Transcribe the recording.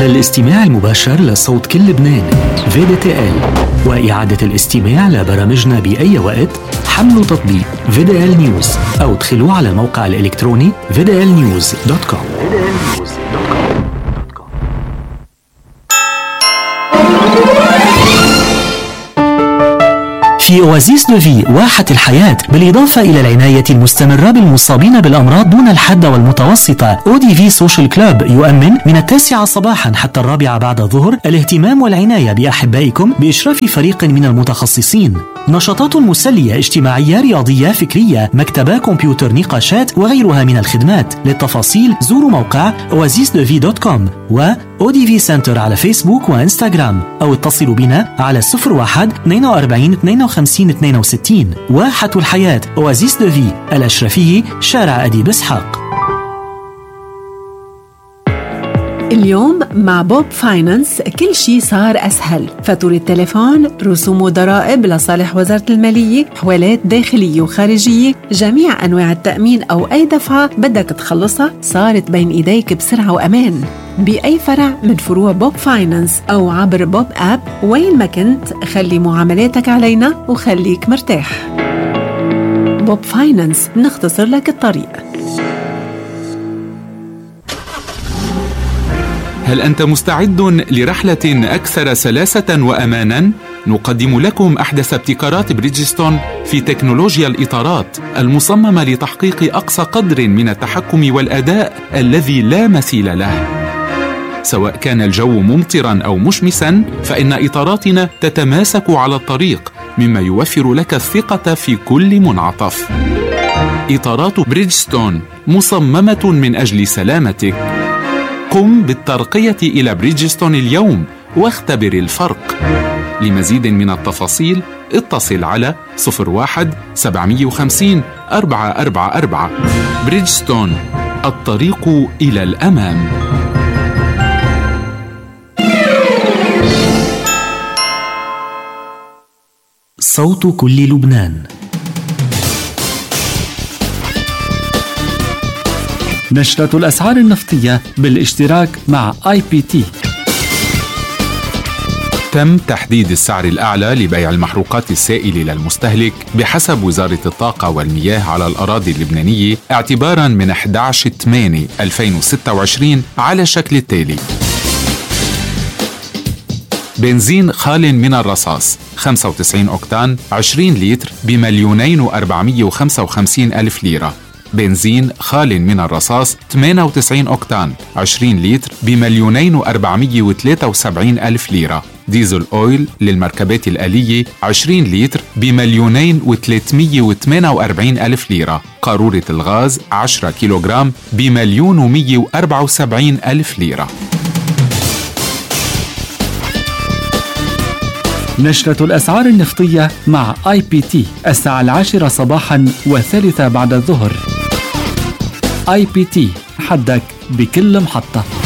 الاستماع المباشر لصوت كل لبنان VDTL، وإعادة الاستماع لبرامجنا بأي وقت. حملوا تطبيق VDL News أو ادخلوا على الموقع الإلكتروني vdlnews.com. في أوازيس دوفي واحة الحياة، بالإضافة إلى العناية المستمرة بالمصابين بالأمراض دون الحد والمتوسطة، ODV سوشيال كلوب يؤمن من 9 صباحا حتى 4 بعد الظهر الاهتمام والعناية بأحبائكم بإشراف فريق من المتخصصين. نشاطات مسلية اجتماعية رياضية فكرية، مكتبة، كمبيوتر، نقاشات وغيرها من الخدمات. للتفاصيل زوروا موقع oasisdevi.com و ODV سنتر على فيسبوك وإنستغرام، أو اتصلوا بنا على 01 42 52 62. واحة الحياة أوازيس دوفي، الأشرفية، شارع أديب إسحاق. اليوم مع بوب فاينانس كل شيء صار أسهل. فاتورة التليفون، رسوم وضرائب لصالح وزارة المالية، حوالات داخلية وخارجية، جميع أنواع التأمين أو أي دفعة بدك تخلصها صارت بين إيديك بسرعة وأمان بأي فرع من فروع بوب فاينانس أو عبر بوب آب. وين ما كنت خلي معاملاتك علينا وخليك مرتاح. بوب فاينانس، نختصر لك الطريق. هل أنت مستعد لرحلة أكثر سلاسة وأماناً؟ نقدم لكم أحدث ابتكارات بريدجستون في تكنولوجيا الإطارات المصممة لتحقيق أقصى قدر من التحكم والأداء الذي لا مثيل له. سواء كان الجو ممطراً أو مشمساً، فإن إطاراتنا تتماسك على الطريق، مما يوفر لك الثقة في كل منعطف. إطارات بريدجستون مصممة من أجل سلامتك. قم بالترقية إلى بريدجستون اليوم واختبر الفرق. لمزيد من التفاصيل اتصل على 01 750 444. بريدجستون، الطريق إلى الأمام. صوت كل لبنان. نشرة الأسعار النفطية بالاشتراك مع IPT. تم تحديد السعر الأعلى لبيع المحروقات السائلة للمستهلك بحسب وزارة الطاقة والمياه على الأراضي اللبنانية اعتباراً من 11/8/2026 على الشكل التالي: بنزين خال من الرصاص 95 أوكتان 20 لتر ب2,455,000 ليرة. بنزين خال من الرصاص 98 أوكتان 20 لتر ب2,473,000 ليرة. ديزل أويل للمركبات الآلية 20 لتر ب2,348,000 ليرة. قارورة الغاز 10 كيلوغرام ب1,174,000 ليرة. نشرة الأسعار النفطية مع IPT الساعة 10 صباحا و3 بعد الظهر. IPT، حدك بكل محطة.